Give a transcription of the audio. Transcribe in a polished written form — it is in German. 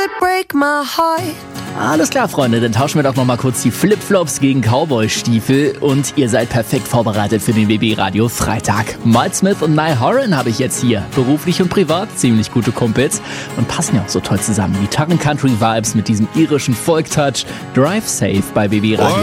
break my heart. Alles klar, Freunde, dann tauschen wir doch noch mal kurz die Flipflops gegen Cowboy-Stiefel und ihr seid perfekt vorbereitet für den BB Radio Freitag. Miles Smith und Niall Horan habe ich jetzt hier. Beruflich und privat ziemlich gute Kumpels und passen ja auch so toll zusammen. Gitarren-Country-Vibes mit diesem irischen Folk-Touch. Drive Safe bei BB Radio.